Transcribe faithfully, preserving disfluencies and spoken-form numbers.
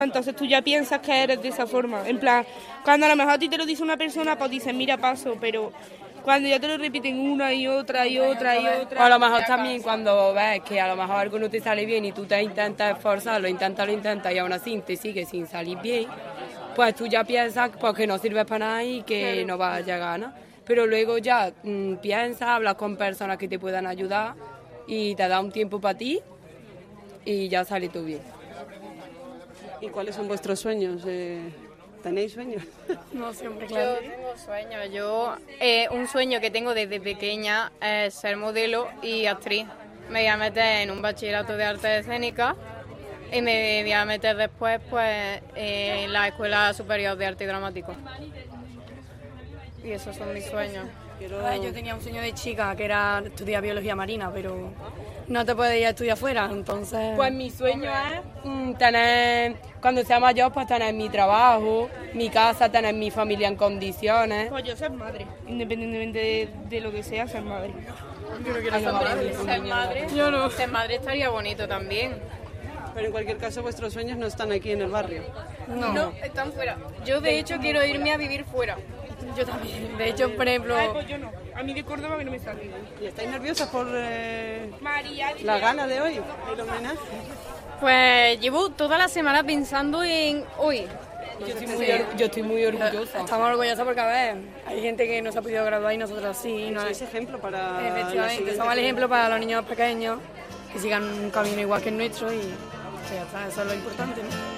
Entonces tú ya piensas que eres de esa forma. En plan, cuando a lo mejor a ti te lo dice una persona, pues dices, mira, paso, pero cuando ya te lo repiten una y otra y otra y otra... O a lo mejor también cuando ves que a lo mejor algo no te sale bien y tú te intentas esforzar, lo intentas, lo intentas y aún así te sigue sin salir bien, pues tú ya piensas pues, que no sirves para nada y que claro. no vas a llegar, ¿no? Pero luego ya mmm, piensas, hablas con personas que te puedan ayudar y te da un tiempo para ti y ya sale todo bien. ¿Y cuáles son vuestros sueños? Eh, ¿Tenéis sueños? No, siempre, claro. Yo tengo sueños. Yo, eh, un sueño que tengo desde pequeña es ser modelo y actriz. Me voy a meter en un bachillerato de artes escénicas y me voy a meter después pues, en la Escuela Superior de Arte Dramático. Y esos son mis sueños. Quiero... Yo tenía un sueño de chica que era estudiar biología marina, pero no te puedes ir a estudiar fuera, entonces... Pues mi sueño es mm, tener, cuando sea mayor, pues tener mi trabajo, mi casa, tener mi familia en condiciones. Pues yo ser madre, independientemente de, de lo que sea, ser madre. Yo no quiero ser madre. Ser madre, yo no. Ser madre estaría bonito también. Pero en cualquier caso vuestros sueños no están aquí en el barrio. No, no están fuera. Yo de hecho quiero irme a vivir fuera. Yo también. De hecho, por ejemplo... Ay, pues yo no. A mí de Córdoba que no me sale. ¿Y estáis nerviosas por eh, María, la gala de hoy, el homenaje? Pues llevo toda la semana pensando en hoy. Yo estoy muy, sí. yo estoy muy orgullosa. Estamos orgullosos porque, a ver, hay gente que no se ha podido graduar y nosotros sí. No es ejemplo para... Efectivamente, somos el ejemplo para los niños pequeños que sigan un camino igual que el nuestro y ya está, eso es lo importante, ¿no?